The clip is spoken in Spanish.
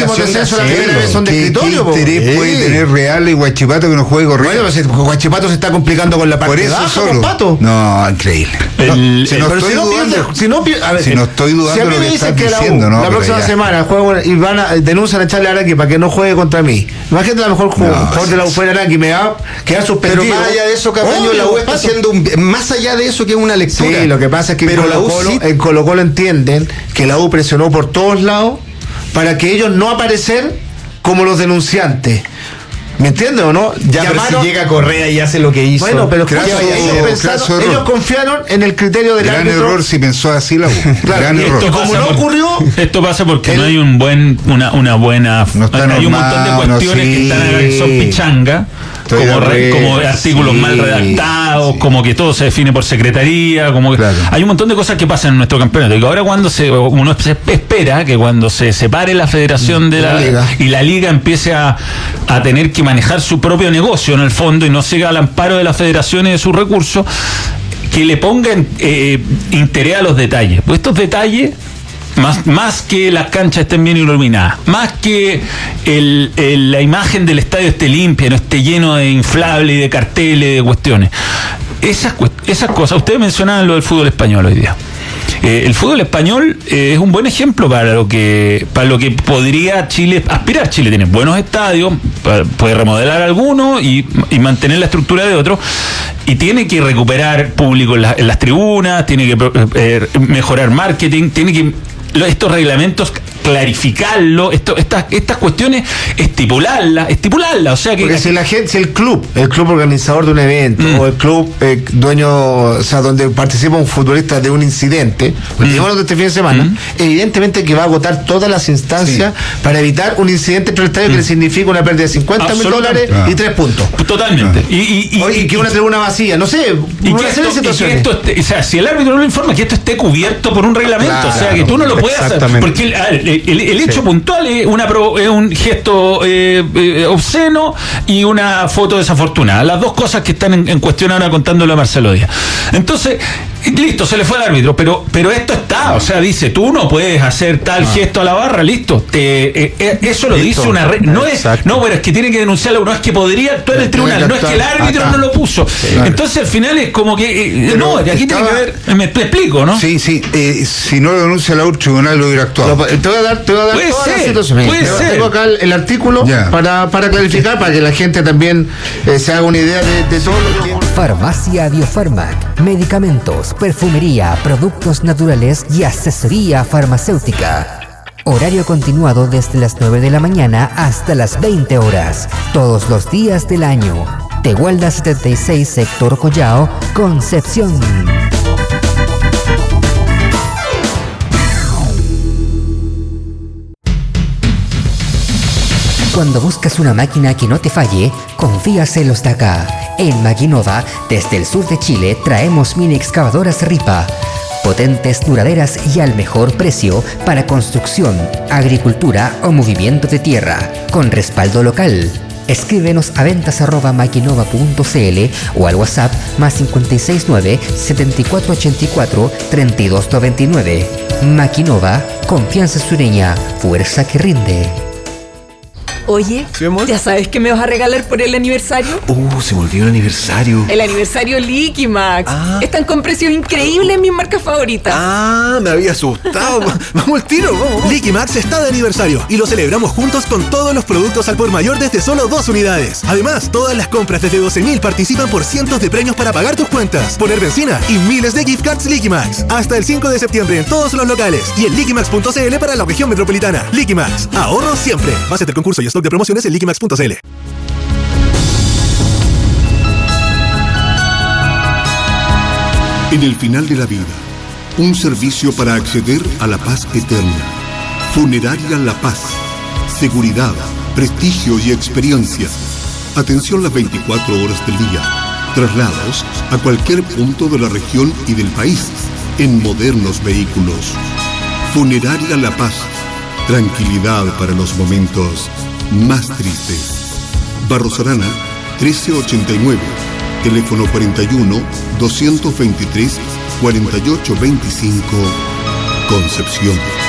últimos descensos la primera vez son de ¿Qué escritorio? interés puede tener Real y Huachipato que no juegue corriendo? Bueno, pues Huachipato se está complicando con la parte por eso de abajo, solo. con Pato. No, increíble. Si no estoy dudando si a mí lo me que dicen estás que diciendo, la no, próxima semana juega y denuncian a echarle a Araki para que no juegue contra mí. Imagínate a lo mejor jugador de la U fuera Araki me va a quedar suspendido. Pero más allá de eso, Camaño, la U está haciendo más allá de eso que es una lectura. Sí, lo que pasa es que en Colo-Colo entienden que la U presionó por todos lados para que ellos no aparecer como los denunciantes. ¿Me entiendes o no? Ya, pero si llega Correa y hace lo que hizo. Bueno, pero ellos confiaron en el criterio del árbitro. Gran error si pensó así la U. Claro, gran error. Y como no ocurrió... Esto pasa porque no hay una buena... hay un montón de cuestiones que son pichanga. Como artículos mal redactados, como que todo se define por secretaría, como que hay un montón de cosas que pasan en nuestro campeonato. Y ahora uno se espera que cuando se separe la federación de la liga y la liga empiece a tener que manejar su propio negocio en el fondo y no siga al amparo de la federación y de sus recursos, que le pongan interés a los detalles. Pues estos detalles, más que las canchas estén bien iluminadas, más que la imagen del estadio esté limpia, no esté lleno de inflables y de carteles, de cuestiones. Esas cosas, ustedes mencionaban lo del fútbol español hoy día. El fútbol español es un buen ejemplo para lo que podría Chile aspirar. Chile tiene buenos estadios, puede remodelar algunos y mantener la estructura de otros, y tiene que recuperar público en las tribunas, tiene que mejorar marketing, tiene que estos reglamentos clarificarlo, estas cuestiones estipularlas, o sea que... Porque si el club organizador de un evento, o el club dueño, o sea, donde participa un futbolista de un incidente, digamos de este fin de semana, evidentemente que va a agotar todas las instancias para evitar un incidente entre el estadio que le significa una pérdida de $50,000 y 3 puntos. Totalmente. Y que una tribuna vacía, no sé, o sea, si el árbitro no lo informa, que esto esté cubierto por un reglamento, o sea, que tú no lo puedes hacer, porque el hecho puntual es un gesto obsceno y una foto desafortunada. Las dos cosas que están en cuestión ahora contándolo a Marcelo Díaz. Entonces, listo, se le fue al árbitro, pero esto está, o sea, dice, tú no puedes hacer tal gesto a la barra, listo. Eso lo dice una red. Pero es que tiene que denunciarlo, no es que podría actuar el tribunal, no es que el árbitro no lo puso. Entonces, al final es como que, aquí tiene que haber, me explico, ¿no? Sí, si no lo denuncia el tribunal, lo hubiera actuado. Te voy a dar toda la situación. Tengo acá el artículo para clarificar, para que la gente también se haga una idea de todo lo que... Farmacia Biofarmac, medicamentos, perfumería, productos naturales y asesoría farmacéutica. Horario continuado desde las 9 de la mañana hasta las 20 horas, todos los días del año. Tehuelda 76, sector Collao, Concepción. Cuando buscas una máquina que no te falle, confías en los de acá. En Maquinova, desde el sur de Chile, traemos mini excavadoras Ripa. Potentes, duraderas y al mejor precio para construcción, agricultura o movimiento de tierra, con respaldo local. Escríbenos a ventas@maquinova.cl o al WhatsApp +569 7484 3299. Maquinova, confianza sureña, fuerza que rinde. Oye, ¿sí, amor? ¿Ya sabes qué me vas a regalar por el aniversario? Se me olvidó el aniversario. El aniversario Liquimax. Están con precios increíbles en mis marcas favoritas. Me había asustado. Vamos al tiro, vamos. Liquimax está de aniversario y lo celebramos juntos con todos los productos al por mayor desde solo 2 unidades. Además, todas las compras desde 12.000 participan por cientos de premios para pagar tus cuentas, poner benzina y miles de gift cards Liquimax. Hasta el 5 de septiembre en todos los locales y en liquimax.cl para la región metropolitana. Liquimax, ahorro siempre. Base del concurso y stock de promociones en liquimax.cl. En el final de la vida, un servicio para acceder a la paz eterna. Funeraria La Paz. Seguridad, prestigio y experiencia. Atención las 24 horas del día. Traslados a cualquier punto de la región y del país en modernos vehículos. Funeraria La Paz. Tranquilidad para los momentos más tristes. Barros Arana, 1389. Teléfono 41 223 4825. Concepción.